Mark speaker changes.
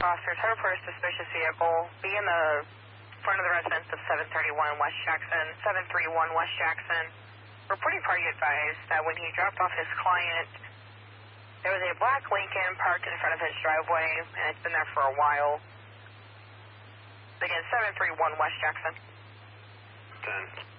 Speaker 1: Officers, heard for a suspicious vehicle. Be in the front of the residence of 731 West Jackson, 731 West Jackson. Reporting party advised that when he dropped off his client, there was a black Lincoln parked in front of his driveway, and it's been there for a while. Again, 731 West Jackson.
Speaker 2: 10.